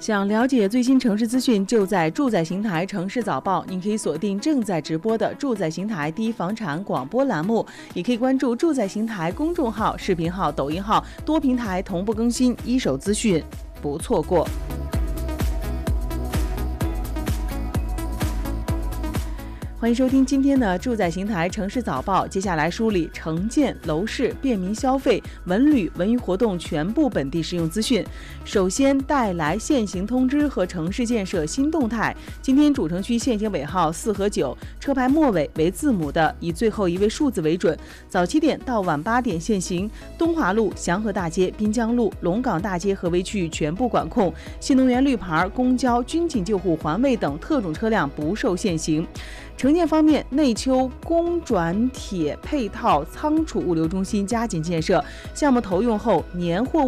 想了解最新城市资讯，就在住在邢台城市早报。您可以锁定正在直播的住在邢台第一房产广播栏目，也可以关注住在邢台公众号、视频号、抖音号，多平台同步更新，一手资讯不错过。欢迎收听今天的住在邢台城市早报。接下来梳理城建、楼市、便民消费、文旅、文娱活动全部本地实用资讯。首先带来现行通知和城市建设新动态。今天主城区现行尾号4和9，车牌末尾为字母的，以最后一位数字为准。早7点到晚8点限行。东华路、祥和大街、滨江路、龙岗大街合围区域全部管控。新能源绿牌、公交、军警救护、环卫等特种车辆不受限行。城建方面，内丘供转铁配套仓储物流中心加紧建设，项目投用后，年货